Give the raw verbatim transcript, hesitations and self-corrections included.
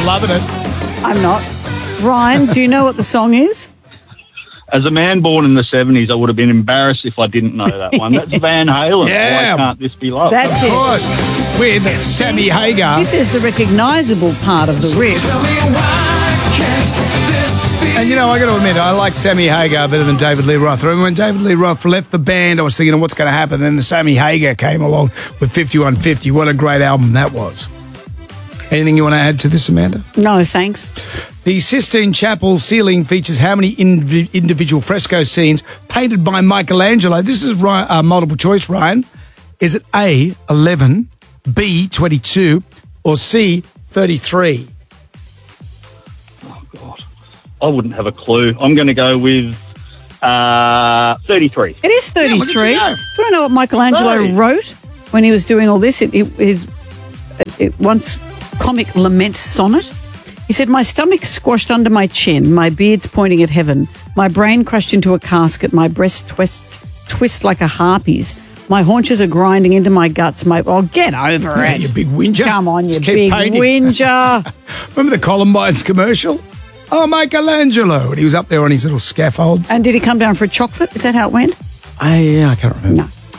loving it. I'm not. Ryan, do you know what the song is? As a man born in the seventies, I would have been embarrassed if I didn't know that one. That's Van Halen. Yeah. Why Can't This Be Love? That's Of it. course. With Sammy Hagar. This is the recognisable part of the riff. And, you know, I got to admit, I like Sammy Hagar better than David Lee Roth. I remember when David Lee Roth left the band, I was thinking, what's going to happen? Then the Sammy Hagar came along with fifty-one fifty. What a great album that was. Anything you want to add to this, Amanda? No, thanks. The Sistine Chapel ceiling features how many inv- individual fresco scenes painted by Michelangelo? This is Ryan, uh, multiple choice, Ryan. Is it A, eleven, B, twenty-two, or C, thirty-three? Oh, God. I wouldn't have a clue. I'm going to go with uh, thirty-three. It is Yeah, look at thirty-three. you go. Do you know what Michelangelo Right. wrote when he was doing all this? It, it, his it, it once comic lament sonnet. He said, "My stomach squashed under my chin, my beard's pointing at heaven, my brain crushed into a casket, my breast twists twist like a harpy's, my haunches are grinding into my guts, my oh get over Yeah, it. you big whinger. Come on, you Just keep big painting. whinger." Remember the Columbine's commercial? Oh, Michelangelo. And he was up there on his little scaffold. And did he come down for a chocolate? Is that how it went? I, yeah, I can't remember. No.